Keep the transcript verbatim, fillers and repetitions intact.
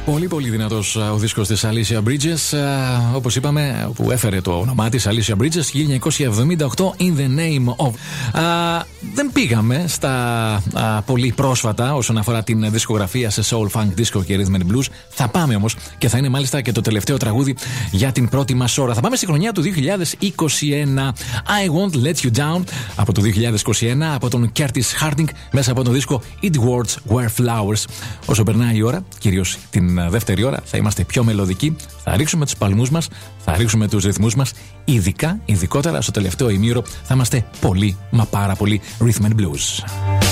Πολύ πολύ δυνατός ο δίσκος της Alicia Bridges, όπως είπαμε, που έφερε το όνομά της Alicia Bridges χίλια εννιακόσια εβδομήντα οκτώ, In the Name of. Α, δεν πήγαμε στα α, πολύ πρόσφατα όσον αφορά την δισκογραφία σε soul, funk, disco και rhythm and blues. Θα πάμε όμως, και θα είναι μάλιστα και το τελευταίο τραγούδι για την πρώτη μας ώρα. Θα πάμε στη χρονιά του δύο χιλιάδες είκοσι ένα. I Won't Let You Down από το δύο χιλιάδες είκοσι ένα, από τον Curtis Harding, μέσα από τον δίσκο It Words Were Flowers. Όσο περνάει η ώρα, κυρίως την δεύτερη ώρα, θα είμαστε πιο μελωδικοί, θα ρίξουμε τους παλμούς μας, θα ρίξουμε τους ρυθμούς μας, ειδικά, ειδικότερα στο τελευταίο ημίωρο θα είμαστε πολύ, μα πάρα πολύ rhythm and blues.